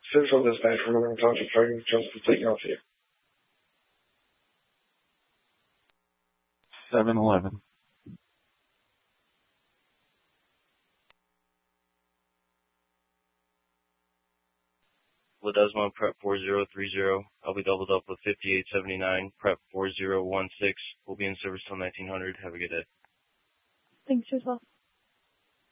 Central Dispatch, we're going to talk to Trading just to take off here. 7-Eleven. Ledesma, Prep 4030. I'll be doubled up with 5879. Prep 4016. We'll be in service till 1900. Have a good day. Thanks yourself.